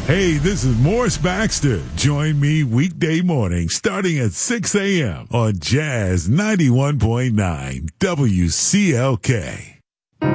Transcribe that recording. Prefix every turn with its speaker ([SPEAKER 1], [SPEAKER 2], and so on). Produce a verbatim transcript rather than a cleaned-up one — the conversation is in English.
[SPEAKER 1] Hey, this is Morris Baxter. Join me weekday morning starting at six a.m. on Jazz ninety-one point nine W C L K.